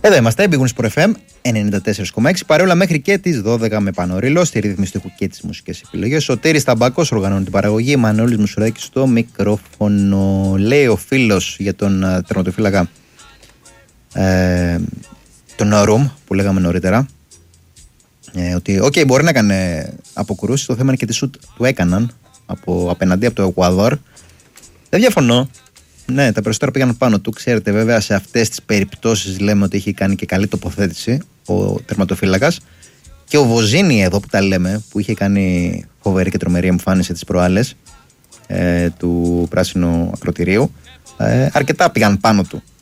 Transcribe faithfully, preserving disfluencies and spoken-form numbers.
Εδώ είμαστε, Big Wings Sport εφ εμ ενενήντα τέσσερα κόμμα έξι. Παρόλα μέχρι και τις δώδεκα με Πανορίλο στη ρύθμιση του ήχου και τις μουσικές επιλογές. Σωτήρης Ταμπάκος οργανώνει την παραγωγή. Μανώλης Μουσουράκης στο μικρόφωνο. Λέει ο φίλος για τον uh, τερματοφύλακα ε, τον Ρουμ που λέγαμε νωρίτερα. Ε, ότι οκ, okay, μπορεί να έκανε αποκρούσεις. Το θέμα είναι και τι σουτ του έκαναν από, απέναντι από το Εκουαδόρ. Δεν διαφωνώ. Ναι, τα περισσότερα πήγαν πάνω του. Ξέρετε, βέβαια, σε αυτές τις περιπτώσεις λέμε ότι έχει κάνει και καλή τοποθέτηση ο τερματοφύλακας. Και ο Βοζίνη εδώ που τα λέμε, που είχε κάνει φοβερή και τρομερή εμφάνιση τις προάλλες ε, του πράσινου ακροτηρίου, ε, αρκετά πήγαν πάνω του.